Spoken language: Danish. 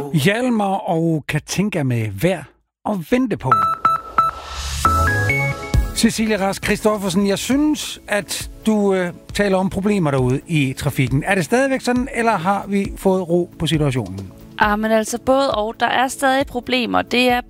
Hjalmar og Katinka med Vær og Vente på. Cecilie Rask Christoffersen, jeg synes, at du taler om problemer derude i trafikken. Er det stadigvæk sådan, eller har vi fået ro på situationen? Men altså både og. Der er stadig problemer. Det er